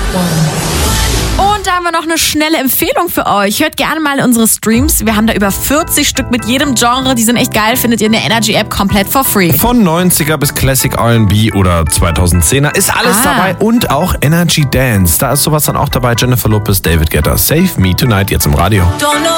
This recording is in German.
Und da haben wir noch eine schnelle Empfehlung für euch. Hört gerne mal unsere Streams. Wir haben da über 40 Stück mit jedem Genre. Die sind echt geil. Findet ihr in der Energy App komplett for free. Von 90er bis Classic R&B oder 2010er ist alles dabei. Und auch Energy Dance. Da ist sowas dann auch dabei. Jennifer Lopez, David Guetta. Save Me Tonight jetzt im Radio.